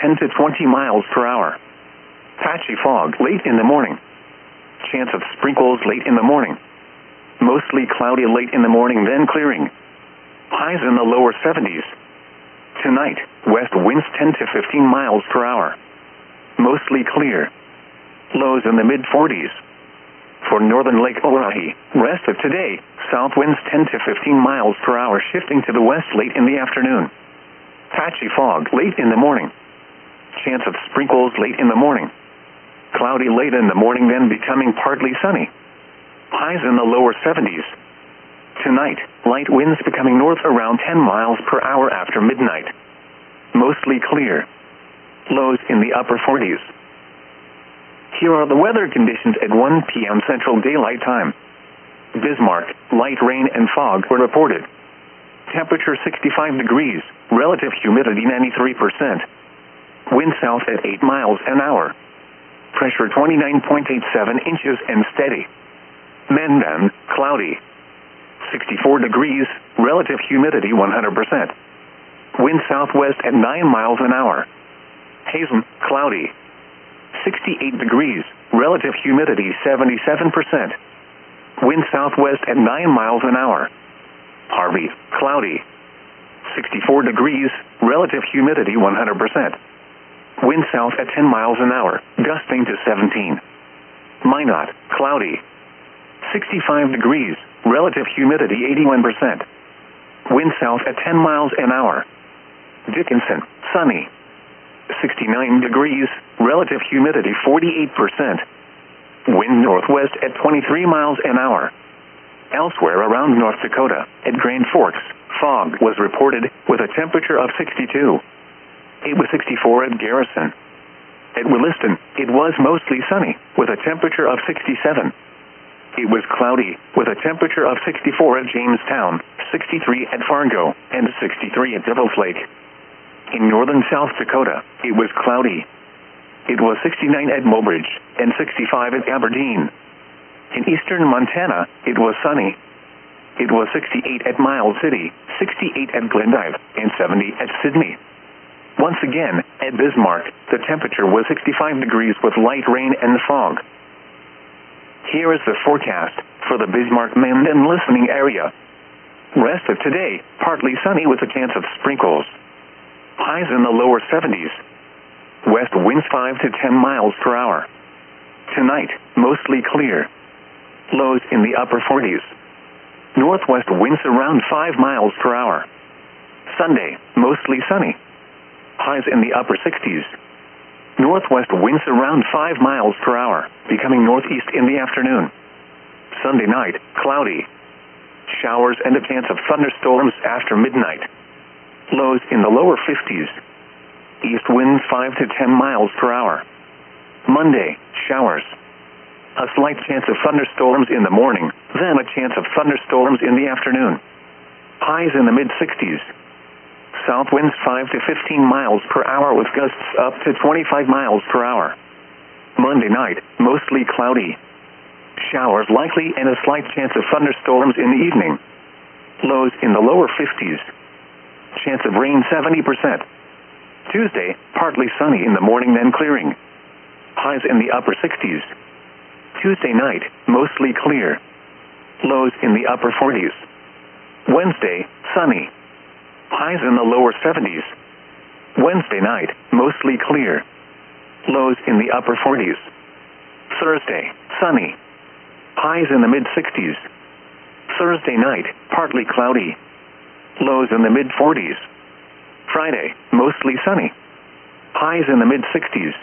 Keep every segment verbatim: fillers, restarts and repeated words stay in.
ten to twenty miles per hour. Patchy fog late in the morning. Chance of sprinkles late in the morning. Mostly cloudy late in the morning, then clearing. Highs in the lower seventies. Tonight, west winds ten to fifteen miles per hour. Mostly clear. Lows in the mid forties. For northern Lake Oahe, rest of today, south winds ten to fifteen miles per hour, shifting to the west late in the afternoon. Patchy fog late in the morning. Chance of sprinkles late in the morning. Cloudy late in the morning, then becoming partly sunny. Highs in the lower seventies. Tonight, light winds becoming north around ten miles per hour after midnight. Mostly clear. Lows in the upper forties. Here are the weather conditions at one p m Central Daylight Time. Bismarck, light rain and fog were reported. Temperature sixty-five degrees, relative humidity ninety-three percent. Wind south at eight miles an hour. Pressure twenty-nine point eight seven inches and steady. Mendon, cloudy. sixty-four degrees, relative humidity one hundred percent. Wind southwest at nine miles an hour. Hazen, cloudy. sixty-eight degrees, relative humidity seventy-seven percent. Wind southwest at nine miles an hour. Harvey, cloudy. sixty-four degrees, relative humidity one hundred percent. Wind south at ten miles an hour, gusting to seventeen. Minot, cloudy. sixty-five degrees, relative humidity eighty-one percent. Wind south at ten miles an hour. Dickinson, sunny. sixty-nine degrees, relative humidity forty-eight percent. Wind northwest at twenty-three miles an hour. Elsewhere around North Dakota, at Grand Forks, fog was reported with a temperature of sixty-two. It was sixty-four at Garrison. At Williston, it was mostly sunny, with a temperature of sixty-seven. It was cloudy, with a temperature of sixty-four at Jamestown, sixty-three at Fargo, and sixty-three at Devil's Lake. In northern South Dakota, it was cloudy. It was sixty-nine at Mobridge, and sixty-five at Aberdeen. In eastern Montana, it was sunny. It was sixty-eight at Miles City, sixty-eight at Glendive, and seventy at Sidney. Once again, at Bismarck, the temperature was sixty-five degrees with light rain and fog. Here is the forecast for the Bismarck-Mendon listening area. Rest of today, partly sunny with a chance of sprinkles. Highs in the lower seventies. West winds five to ten miles per hour. Tonight, mostly clear. Lows in the upper forties. Northwest winds around five miles per hour. Sunday, mostly sunny. Highs in the upper sixties. Northwest winds around five miles per hour, becoming northeast in the afternoon. Sunday night, cloudy. Showers and a chance of thunderstorms after midnight. Lows in the lower fifties. East winds five to ten miles per hour. Monday, showers. A slight chance of thunderstorms in the morning, then a chance of thunderstorms in the afternoon. Highs in the mid sixties. South winds five to fifteen miles per hour with gusts up to twenty-five miles per hour. Monday night, mostly cloudy. Showers likely and a slight chance of thunderstorms in the evening. Lows in the lower fifties. Chance of rain seventy percent. Tuesday, partly sunny in the morning, then clearing. Highs in the upper sixties. Tuesday night, mostly clear. Lows in the upper forties. Wednesday, sunny. Highs in the lower seventies. Wednesday night, mostly clear. Lows in the upper forties. Thursday, sunny. Highs in the mid sixties. Thursday night, partly cloudy. Lows in the mid forties. Friday, mostly sunny. Highs in the mid sixties.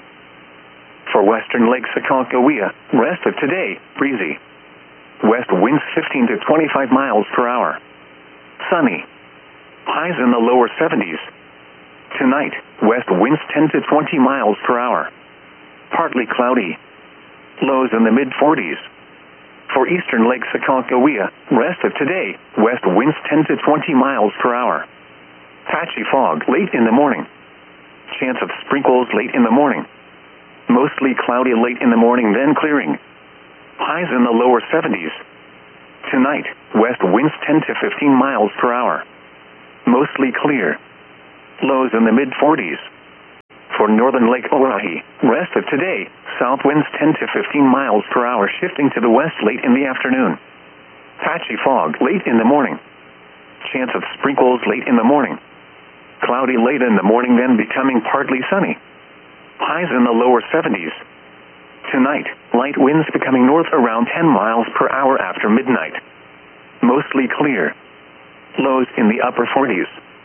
For western Lake Sakakawea, rest of today, breezy. West winds fifteen to twenty-five miles per hour. Sunny. Highs in the lower seventies. Tonight, west winds ten to twenty miles per hour. Partly cloudy. Lows in the mid forties. For eastern Lake Sakakawea, rest of today, west winds ten to twenty miles per hour. Patchy fog late in the morning. Chance of sprinkles late in the morning. Mostly cloudy late in the morning, then clearing. Highs in the lower seventies. Tonight, west winds ten to fifteen miles per hour. Mostly clear. Lows in the mid forties. for northern Lake Oahe. Rest of today, south winds ten to fifteen miles per hour shifting to the west late in the afternoon. Patchy fog late in the morning. Chance of sprinkles late in the morning. Cloudy late in the morning, then becoming partly sunny. Highs in the lower seventies. Tonight, light winds becoming north around ten miles per hour after midnight. Mostly clear. Lows in the upper forties.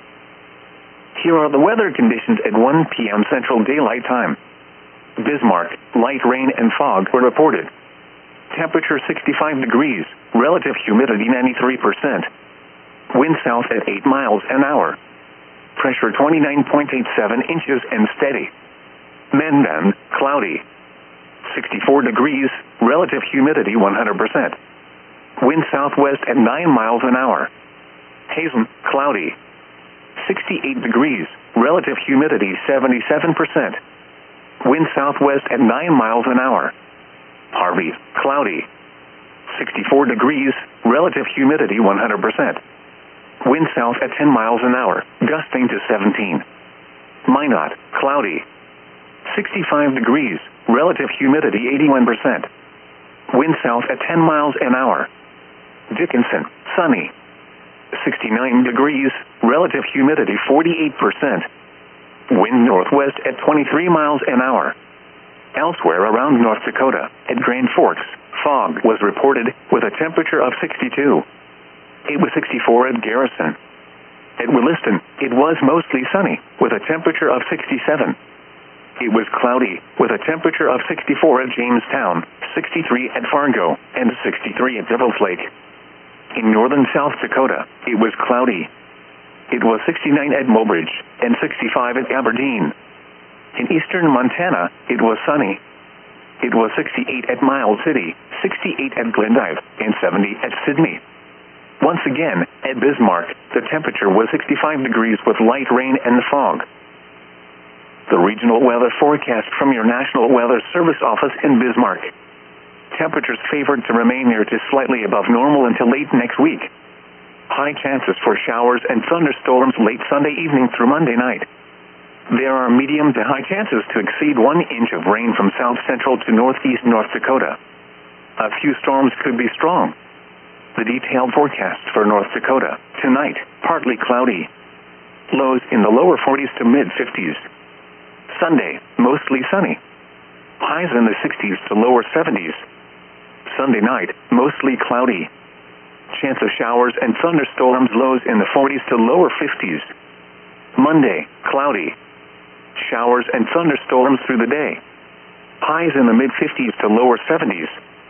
Here are the weather conditions at one p m Central Daylight Time. Bismarck, light rain and fog were reported. Temperature sixty-five degrees, relative humidity ninety-three percent. Wind south at eight miles an hour. Pressure twenty-nine point eight seven inches and steady. Mendon, cloudy. sixty-four degrees, relative humidity one hundred percent. Wind southwest at nine miles an hour. Hazen, cloudy. sixty-eight degrees, relative humidity seventy-seven percent. Wind southwest at nine miles an hour. Harvey, cloudy. sixty-four degrees, relative humidity one hundred percent. Wind south at ten miles an hour, gusting to seventeen. Minot, cloudy. sixty-five degrees, relative humidity eighty-one percent. Wind south at ten miles an hour. Dickinson, sunny. sixty-nine degrees, relative humidity forty-eight percent. Wind northwest at twenty-three miles an hour. Elsewhere around North Dakota, at Grand Forks, fog was reported with a temperature of sixty-two. It was sixty-four at Garrison. At Williston, it was mostly sunny, with a temperature of sixty-seven. It was cloudy, with a temperature of sixty-four at Jamestown, sixty-three at Fargo, and sixty-three at Devil's Lake. In northern South Dakota, it was cloudy. It was sixty-nine at Mobridge, and sixty-five at Aberdeen. In eastern Montana, it was sunny. It was sixty-eight at Miles City, sixty-eight at Glendive, and seventy at Sidney. Once again, at Bismarck, the temperature was sixty-five degrees with light rain and fog. The regional weather forecast from your National Weather Service office in Bismarck. Temperatures favored to remain near to slightly above normal until late next week. High chances for showers and thunderstorms late Sunday evening through Monday night. There are medium to high chances to exceed one inch of rain from south central to northeast North Dakota. A few storms could be strong. The detailed forecast for North Dakota. Tonight, partly cloudy. Lows in the lower forties to mid-fifties. Sunday, mostly sunny. Highs in the sixties to lower seventies. Sunday night, mostly cloudy. Chance of showers and thunderstorms, lows in the forties to lower fifties. Monday, cloudy. Showers and thunderstorms through the day. Highs in the mid-fifties to lower seventies.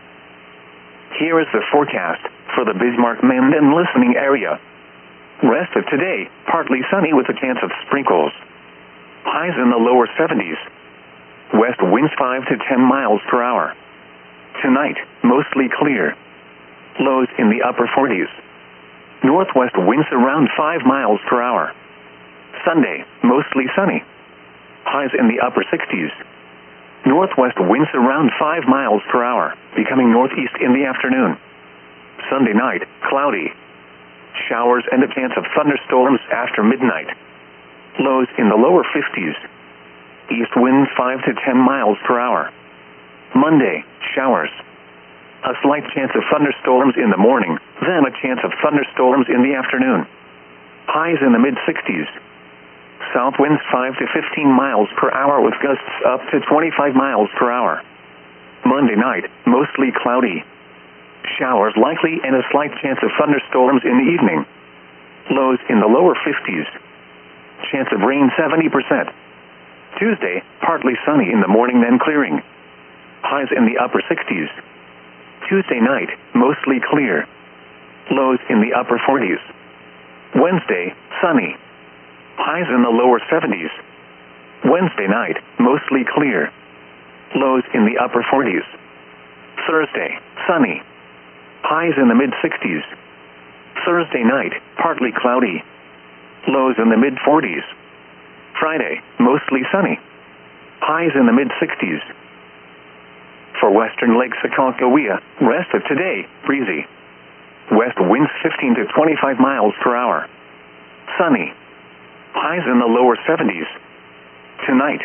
Here is the forecast for the Bismarck-Mendon listening area. Rest of today, partly sunny with a chance of sprinkles. Highs in the lower seventies. West winds five to ten miles per hour. Tonight, mostly clear. Lows in the upper forties. Northwest winds around five miles per hour. Sunday, mostly sunny. Highs in the upper sixties. Northwest winds around five miles per hour, becoming northeast in the afternoon. Sunday night, cloudy. Showers and a chance of thunderstorms after midnight. Lows in the lower fifties. East winds five to ten miles per hour. Monday, showers. A slight chance of thunderstorms in the morning, then a chance of thunderstorms in the afternoon. Highs in the mid-sixties. South winds five to fifteen miles per hour with gusts up to twenty-five miles per hour. Monday night, mostly cloudy. Showers likely and a slight chance of thunderstorms in the evening. Lows in the lower fifties. Chance of rain seventy percent. Tuesday, partly sunny in the morning then clearing. Highs in the upper sixties. Tuesday night, mostly clear. Lows in the upper forties. Wednesday, sunny. Highs in the lower seventies. Wednesday night, mostly clear. Lows in the upper forties. Thursday, sunny. Highs in the mid-sixties. Thursday night, partly cloudy. Lows in the mid-forties. Friday, mostly sunny. Highs in the mid-sixties. For western Lake Aconcagua, rest of today, breezy. West winds fifteen to twenty-five miles per hour. Sunny. Highs in the lower seventies. Tonight,